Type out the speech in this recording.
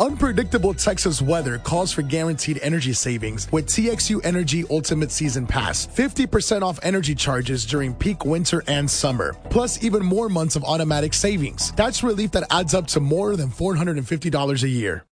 Unpredictable Texas weather calls for guaranteed energy savings with TXU Energy Ultimate Season Pass. 50% off energy charges during peak winter and summer. Plus even more months of automatic savings. That's relief that adds up to more than $450 a year.